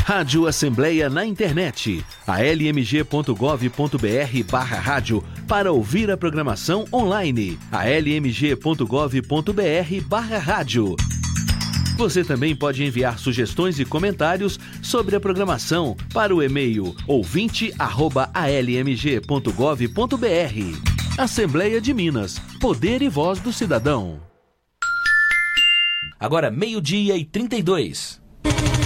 Rádio Assembleia na internet, almg.gov.br/rádio para ouvir a programação online, almg.gov.br/rádio. Você também pode enviar sugestões e comentários sobre a programação para o e-mail ouvinte@almg.gov.br. Assembleia de Minas, poder e voz do cidadão. Agora 12:32.